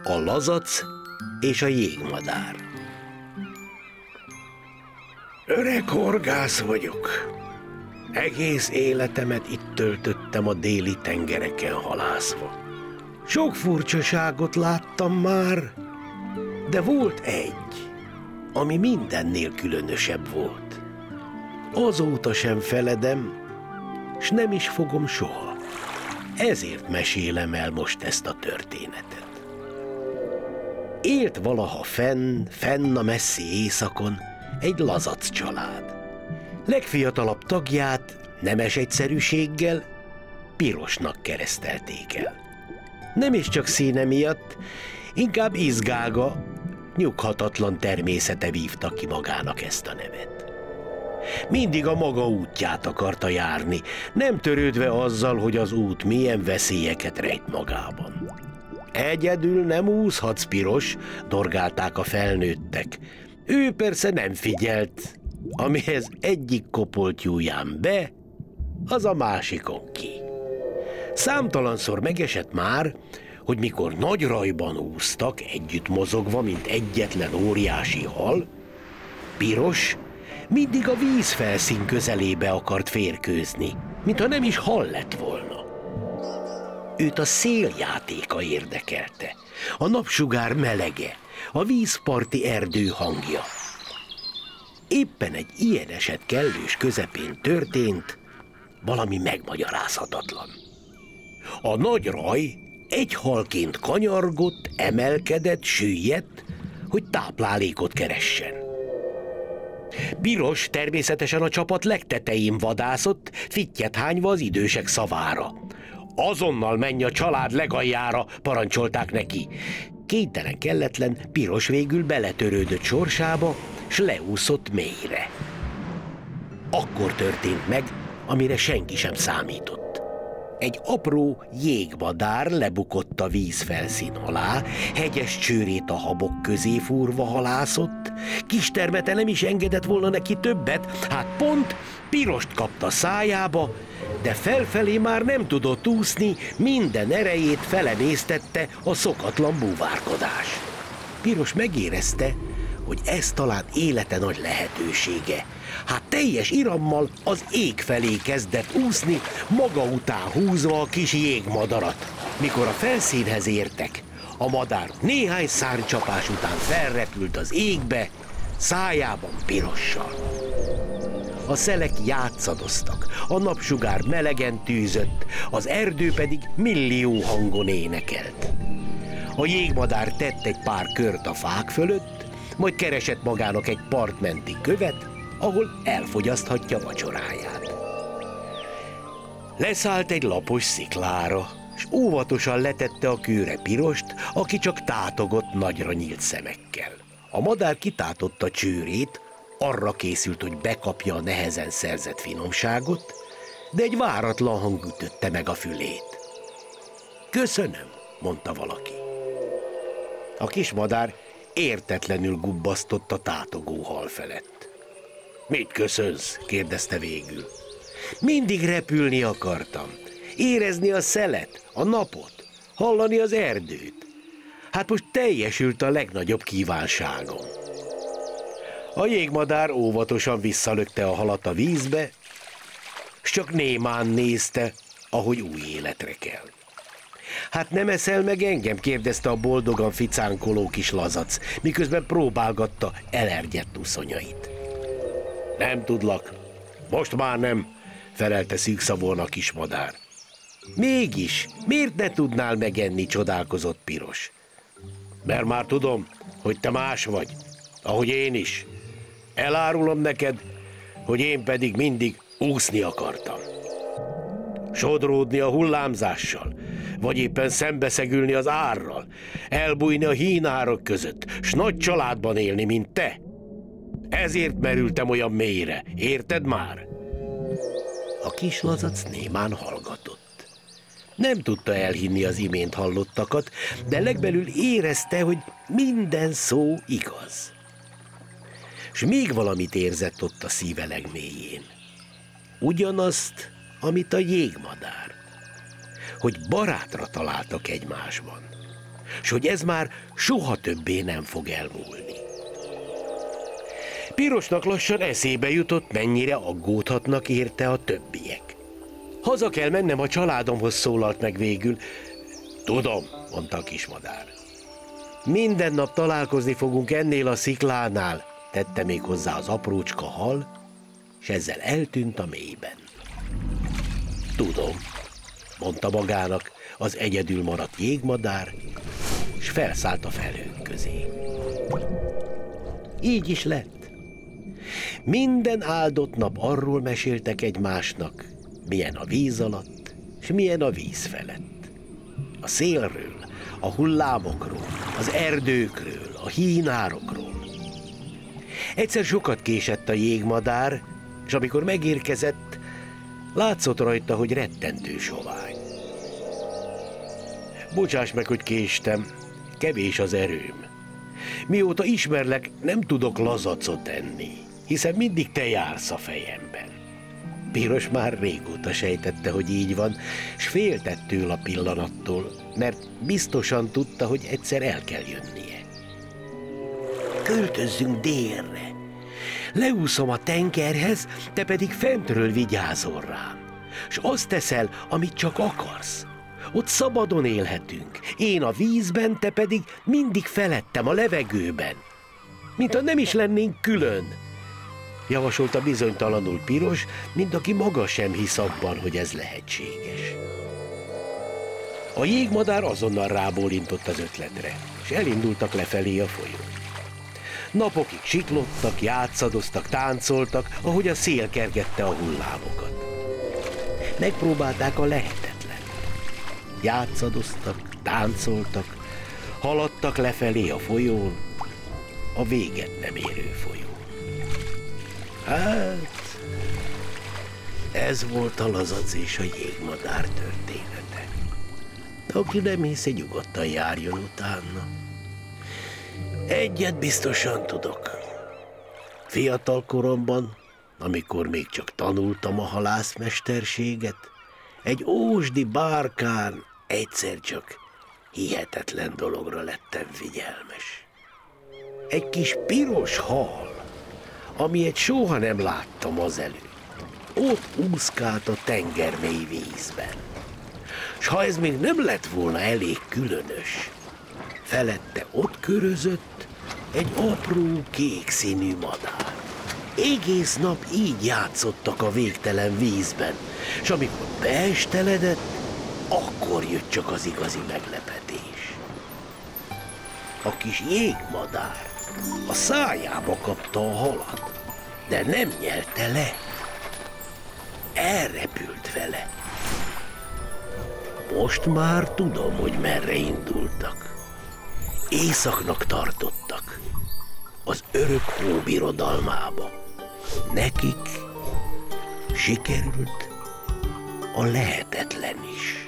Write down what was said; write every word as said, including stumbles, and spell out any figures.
A lazac és a jégmadár. Öreg horgász vagyok. Egész életemet itt töltöttem a déli tengereken halászva. Sok furcsaságot láttam már, de volt egy, ami mindennél különösebb volt. Azóta sem feledem, s nem is fogom soha. Ezért mesélem el most ezt a történetet. Élt valaha fenn, fenn a messzi éjszakon egy lazac család. Legfiatalabb tagját nemes egyszerűséggel Pirosnak keresztelték el. Nem is csak színe miatt, inkább izgága, nyughatatlan természete vívta ki magának ezt a nevet. Mindig a maga útját akarta járni, nem törődve azzal, hogy az út milyen veszélyeket rejt magában. Egyedül nem úszhatsz, Piros, dorgálták a felnőttek. Ő persze nem figyelt, amihez egyik kopoltyúján be, az a másikon ki. Számtalanszor megesett már, hogy mikor nagy rajban úsztak, együtt mozogva, mint egyetlen óriási hal, Piros mindig a vízfelszín közelébe akart férkőzni, mintha nem is hal lett volna. Őt a széljátéka érdekelte, a napsugár melege, a vízparti erdő hangja. Éppen egy ilyen eset kellős közepén történt valami megmagyarázhatatlan. A nagy raj egy halként kanyargott, emelkedett, süllyedt, hogy táplálékot keressen. Piros természetesen a csapat legtetején vadászott, fittyet hányva az idősek szavára. Azonnal menj a család legaljára, parancsolták neki. Kénytelen kelletlen Piros végül beletörődött sorsába, s leúszott mélyre. Akkor történt meg, amire senki sem számított. Egy apró jégmadár lebukott a vízfelszín alá, hegyes csőrét a habok közé fúrva halászott, kistermete nem is engedett volna neki többet, hát pont Pirost kapta szájába, de felfelé már nem tudott úszni, minden erejét felemésztette a szokatlan búvárkodás. Piros megérezte, hogy ez talán élete nagy lehetősége. Hát teljes irammal az ég felé kezdett úszni, maga után húzva a kis jégmadarat. Mikor a felszínhez értek, a madár néhány szárnycsapás után felrepült az égbe, szájában Pirossal. A szelek játszadoztak, a napsugár melegen tűzött, az erdő pedig millió hangon énekelt. A jégmadár tett egy pár kört a fák fölött, majd keresett magának egy partmenti követ, ahol elfogyaszthatja vacsoráját. Leszállt egy lapos sziklára, s óvatosan letette a kőre Pirost, aki csak tátogott nagyra nyílt szemekkel. A madár kitátotta csőrét, arra készült, hogy bekapja a nehezen szerzett finomságot, de egy váratlan hang ütötte meg a fülét. Köszönöm, mondta valaki. A kis madár értetlenül gubbasztott a tátogó hal felett. Mit köszönsz? kérdezte végül. Mindig repülni akartam, érezni a szelet, a napot, hallani az erdőt. Hát most teljesült a legnagyobb kívánságom. A jégmadár óvatosan visszalökte a halat a vízbe, s csak némán nézte, ahogy új életre kell. Hát nem eszel meg engem? kérdezte a boldogan ficánkoló kis lazac, miközben próbálgatta elergyett uszonyait. Nem tudlak, most már nem, felelte szűkszavon a kis madár. Mégis, miért ne tudnál megenni, csodálkozott Piros. Mert már tudom, hogy te más vagy, ahogy én is. Elárulom neked, hogy én pedig mindig úszni akartam. Sodródni a hullámzással, vagy éppen szembeszegülni az árral, elbújni a hínárok között, s nagy családban élni, mint te. Ezért merültem olyan mélyre, érted már? A kis lazac némán hallgatott. Nem tudta elhinni az imént hallottakat, de legbelül érezte, hogy minden szó igaz. S még valamit érzett ott a szíve legmélyén. Ugyanazt, amit a jégmadár. Hogy barátra találtak egymásban. s hogy ez már soha többé nem fog elmúlni. Pirosnak lassan eszébe jutott, mennyire aggódhatnak érte a többiek. Haza kell mennem a családomhoz, szólalt meg végül. Tudom, mondta a kismadár. Minden nap találkozni fogunk ennél a sziklánál, tette még hozzá az aprócska hal, s ezzel eltűnt a mélyben. Tudom, mondta magának az egyedül maradt jégmadár, s felszállt a felhők közé. Így is lett. Minden áldott nap arról meséltek egymásnak, milyen a víz alatt, s milyen a víz felett. A szélről, a hullámokról, az erdőkről, a hínárokról. Egyszer sokat késett a jégmadár, és amikor megérkezett, látszott rajta, hogy rettentő sovány. Bocsáss meg, hogy késtem, kevés az erőm. Mióta ismerlek, nem tudok lazacot enni, hiszen mindig te jársz a fejemben. Piros már régóta sejtette, hogy így van, s féltett tőle a pillanattól, mert biztosan tudta, hogy egyszer el kell jönnie. Költözzünk délre. Leúszom a tengerhez, te pedig fentről vigyázol rám, s azt teszel, amit csak akarsz. Ott szabadon élhetünk, én a vízben, te pedig mindig felettem a levegőben. Mintha nem is lennénk külön, javasolta bizonytalanul Piros, mint aki maga sem hisz abban, hogy ez lehetséges. A jégmadár azonnal rábólintott az ötletre, és elindultak lefelé a folyón. Napokig siklottak, játszadoztak, táncoltak, ahogy a szél kergette a hullámokat. Megpróbálták a lehetetlen. Játszadoztak, táncoltak, haladtak lefelé a folyón, a véget nem érő folyón. Hát, ez volt a lazac és a jégmadár története. Aki nem hisz, nyugodtan járjon utána. Egyet biztosan tudok. Fiatal koromban, amikor még csak tanultam a halászmesterséget, egy ósdi bárkán egyszer csak hihetetlen dologra lettem figyelmes. Egy kis piros hal, amilyet soha nem láttam azelőtt, ott úszkált a tengermély vízben. S ha ez még nem lett volna elég különös, felette ott körözött egy apró kék színű madár. Egész nap így játszottak a végtelen vízben, s amikor beesteledett, akkor jött csak az igazi meglepetés. A kis jégmadár a szájába kapta a halat, de nem nyelte le. Elrepült vele. Most már tudom, hogy merre indultak. Északnak tartottak, az örök hó birodalmába. Nekik sikerült a lehetetlen is.